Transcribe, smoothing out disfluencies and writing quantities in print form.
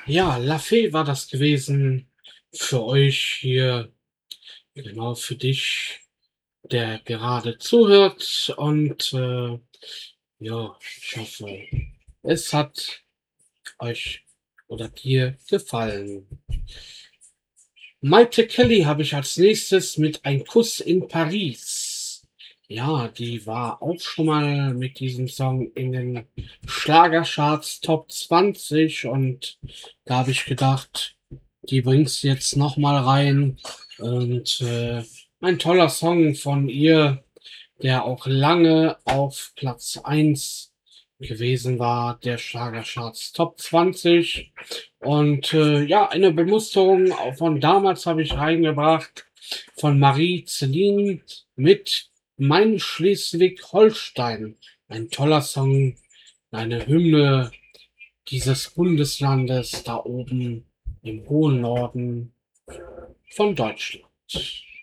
Ja, La Fee war das gewesen für euch hier, genau für dich, der gerade zuhört. Und ja, ich hoffe, es hat euch oder dir gefallen. Maite Kelly habe ich als nächstes mit Ein Kuss in Paris. Ja, die war auch schon mal mit diesem Song in den Schlagercharts Top 20 und da habe ich gedacht, die bringt's jetzt noch mal rein und ein toller Song von ihr, der auch lange auf Platz 1 gewesen war, der Schlagercharts Top 20. Und ja, eine Bemusterung auch von damals habe ich reingebracht von Marie Celine mit Mein Schleswig-Holstein. Ein toller Song, eine Hymne dieses Bundeslandes da oben im hohen Norden von Deutschland.